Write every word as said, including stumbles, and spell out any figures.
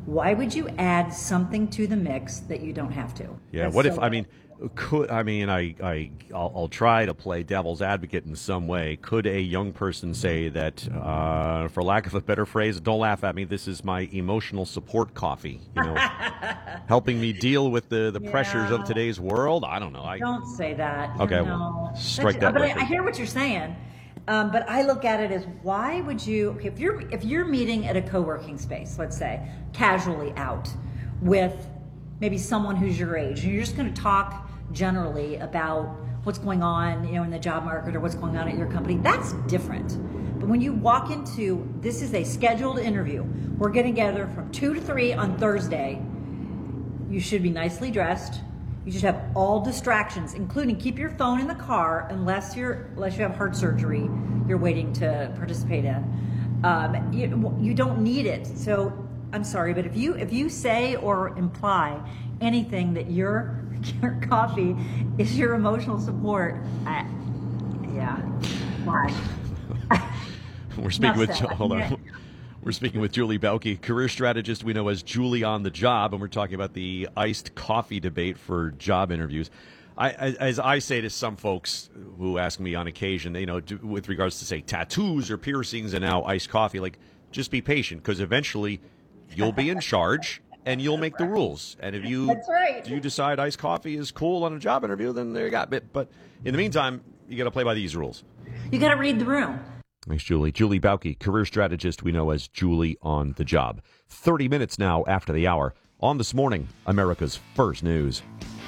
Why would you add something to the mix that you don't have to? Yeah. That's What so if, I mean, could, I mean, I, I, I'll, I'll try to play devil's advocate in some way. Could a young person say that, uh, for lack of a better phrase, don't laugh at me, this is my emotional support coffee, you know, helping me deal with the, the pressures of Yeah. today's world? I don't know. I, Don't say that. Okay, You well, know. strike That's- that But I, I record. hear what you're saying. Um, but I look at it as, why would you? Okay, if you're if you're meeting at a co-working space, let's say, casually out with maybe someone who's your age, and you're just going to talk generally about what's going on, you know, in the job market or what's going on at your company, that's different. But when you walk into, this is a scheduled interview. We're getting together from two to three on Thursday. You should be nicely dressed. You should have all distractions, including keep your phone in the car unless you're unless you have heart surgery you're waiting to participate in. Um, you, you don't need it. So I'm sorry, but if you if you say or imply anything that your your coffee is your emotional support, I, yeah, why? We're speaking with, Enough said. hold Yeah. on. We're speaking with Julie Bauke, career strategist we know as Julie on the job, and we're talking about the iced coffee debate for job interviews. I, as I say to some folks who ask me on occasion, you know, with regards to, say, tattoos or piercings and now iced coffee, like, just be patient because eventually you'll be in charge and you'll make the rules. And if you That's right. you decide iced coffee is cool on a job interview, then there you got it. But in the meantime, you got to play by these rules. You got to read the room. Thanks, Julie. Julie Bauke, career strategist we know as Julie on the job. thirty minutes now after the hour on This Morning, America's First News.